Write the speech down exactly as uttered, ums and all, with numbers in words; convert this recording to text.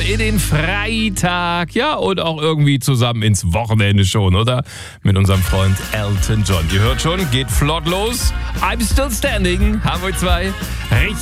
in den Freitag, ja, und auch irgendwie zusammen ins Wochenende schon, oder? Mit unserem Freund Elton John. Ihr hört schon, geht flott los. I'm Still Standing, Hamburg zwei. Richtig